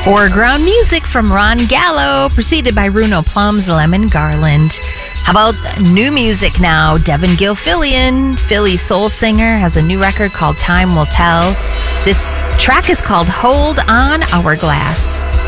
Foreground music from Ron Gallo, preceded by Runo Plum's Lemon Garland. How about new music now? Devin Gilfillian, Philly soul singer, has a new record called Time Will Tell. This track is called Hold On Hourglass.